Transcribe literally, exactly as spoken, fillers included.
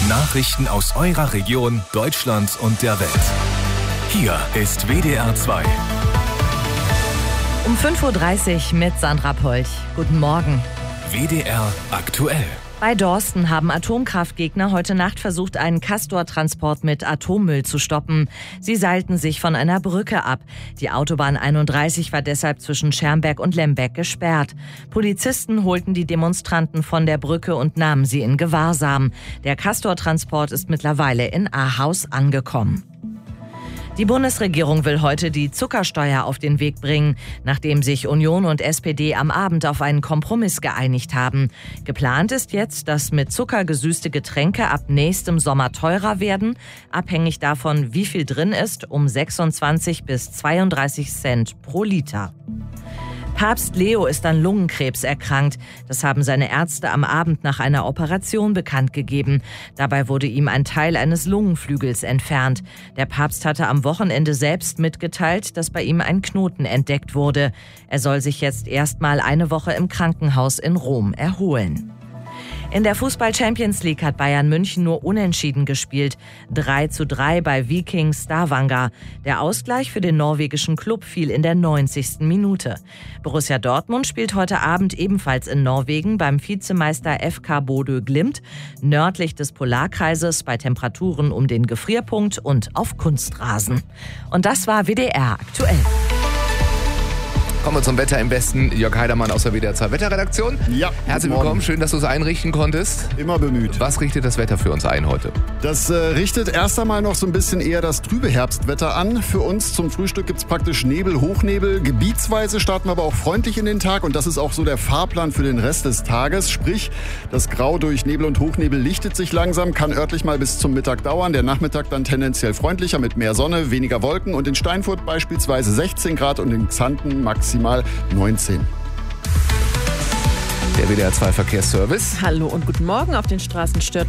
Nachrichten aus eurer Region, Deutschland und der Welt. Hier ist W D R zwei. Um fünf Uhr dreißig mit Sandra Polch. Guten Morgen. W D R aktuell. Bei Dorsten haben Atomkraftgegner heute Nacht versucht, einen Castor-Transport mit Atommüll zu stoppen. Sie seilten sich von einer Brücke ab. Die Autobahn einunddreißig war deshalb zwischen Schermbeck und Lembeck gesperrt. Polizisten holten die Demonstranten von der Brücke und nahmen sie in Gewahrsam. Der Castor-Transport ist mittlerweile in Ahaus angekommen. Die Bundesregierung will heute die Zuckersteuer auf den Weg bringen, nachdem sich Union und S P D am Abend auf einen Kompromiss geeinigt haben. Geplant ist jetzt, dass mit Zucker gesüßte Getränke ab nächstem Sommer teurer werden, abhängig davon, wie viel drin ist, um sechsundzwanzig bis zweiunddreißig Cent pro Liter. Papst Leo ist an Lungenkrebs erkrankt. Das haben seine Ärzte am Abend nach einer Operation bekannt gegeben. Dabei wurde ihm ein Teil eines Lungenflügels entfernt. Der Papst hatte am Wochenende selbst mitgeteilt, dass bei ihm ein Knoten entdeckt wurde. Er soll sich jetzt erstmal eine Woche im Krankenhaus in Rom erholen. In der Fußball-Champions League hat Bayern München nur unentschieden gespielt. drei zu drei bei Viking Stavanger. Der Ausgleich für den norwegischen Klub fiel in der neunzigsten Minute. Borussia Dortmund spielt heute Abend ebenfalls in Norwegen beim Vizemeister F K Bodø Glimt, nördlich des Polarkreises bei Temperaturen um den Gefrierpunkt und auf Kunstrasen. Und das war W D R aktuell. Kommen wir zum Wetter im Westen. Jörg Heidermann aus der W D R zwei Wetterredaktion. Ja. Herzlich willkommen, schön, dass du es einrichten konntest. Immer bemüht. Was richtet das Wetter für uns ein heute? Das äh, richtet erst einmal noch so ein bisschen eher das trübe Herbstwetter an. Für uns zum Frühstück gibt es praktisch Nebel, Hochnebel. Gebietsweise starten wir aber auch freundlich in den Tag. Und das ist auch so der Fahrplan für den Rest des Tages. Sprich, das Grau durch Nebel und Hochnebel lichtet sich langsam, kann örtlich mal bis zum Mittag dauern. Der Nachmittag dann tendenziell freundlicher mit mehr Sonne, weniger Wolken. Und in Steinfurt beispielsweise sechzehn Grad und in Xanten maximal neunzehn. Der W D R zwei Verkehrsservice. Hallo und guten Morgen. Auf den Straßen stört